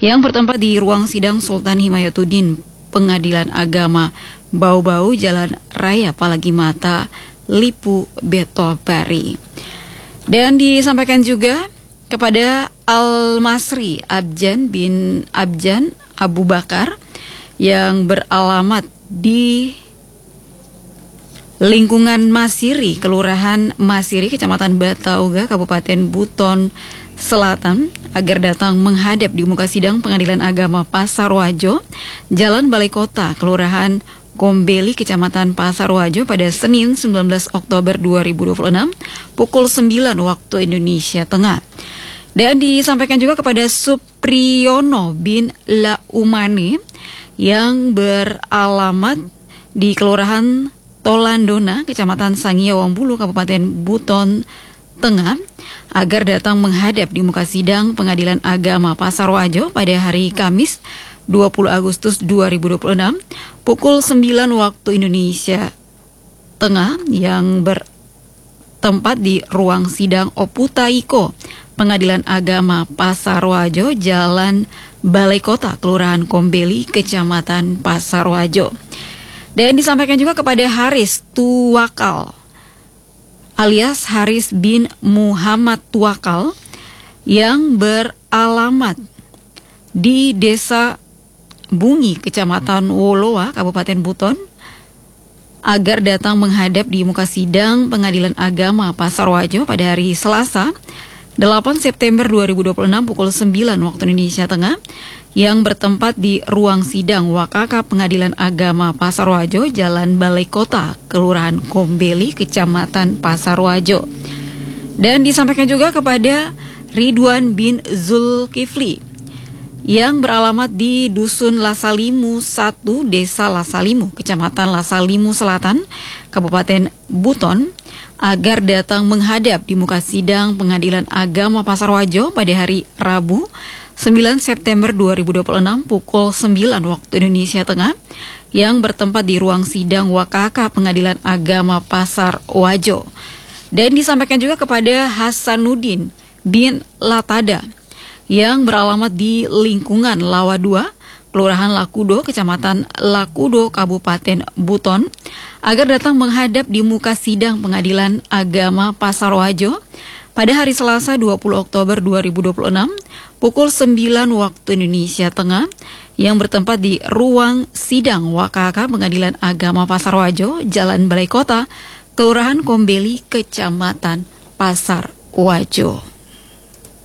yang bertempat di ruang sidang Sultan Himayatuddin Pengadilan Agama Bau-Bau Jalan Raya Palagimata, Lipu, Betobari. Dan disampaikan juga kepada Al-Masri Abjan bin Abjan Abu Bakar yang beralamat di lingkungan Masiri, Kelurahan Masiri, Kecamatan Batauga, Kabupaten Buton Selatan, agar datang menghadap di muka sidang Pengadilan Agama Pasarwajo, Jalan Balai Kota, Kelurahan Gombeli, Kecamatan Pasarwajo pada Senin 19 Oktober 2026 pukul 9 waktu Indonesia Tengah. Dan disampaikan juga kepada Supriyono bin Laumani yang beralamat di Kelurahan Tolandona, Kecamatan Sangiawambulu, Kabupaten Buton Tengah, agar datang menghadap di muka sidang Pengadilan Agama Pasarwajo pada hari Kamis 20 Agustus 2026 pukul 9 waktu Indonesia Tengah yang bertempat di ruang sidang Oputaiko Pengadilan Agama Pasarwajo, Jalan Balai Kota, Kelurahan Kombeli, Kecamatan Pasarwajo. Dan disampaikan juga kepada Haris Tuwakal alias Haris bin Muhammad Tuwakal yang beralamat di Desa Bungi, Kecamatan Woloa, Kabupaten Buton, agar datang menghadap di muka sidang Pengadilan Agama Pasarwajo pada hari Selasa 8 September 2026 pukul 9 waktu Indonesia Tengah yang bertempat di ruang sidang Wakaka Pengadilan Agama Pasarwajo, Jalan Balai Kota, Kelurahan Kombeli, Kecamatan Pasarwajo. Dan disampaikan juga kepada Ridwan bin Zulkifli yang beralamat di Dusun Lasalimu 1, Desa Lasalimu, Kecamatan Lasalimu Selatan, Kabupaten Buton, agar datang menghadap di muka sidang Pengadilan Agama Pasarwajo pada hari Rabu 9 September 2026 pukul 9 waktu Indonesia Tengah yang bertempat di ruang sidang Wakaka Pengadilan Agama Pasarwajo. Dan disampaikan juga kepada Hasanuddin bin Latada yang beralamat di lingkungan Lawa 2, Kelurahan Lakudo, Kecamatan Lakudo, Kabupaten Buton, agar datang menghadap di muka sidang Pengadilan Agama Pasarwajo pada hari Selasa 20 Oktober 2026 pukul 9 waktu Indonesia Tengah yang bertempat di ruang sidang Wakaka Pengadilan Agama Pasarwajo, Jalan Balai Kota, Kelurahan Kombeli, Kecamatan Pasarwajo.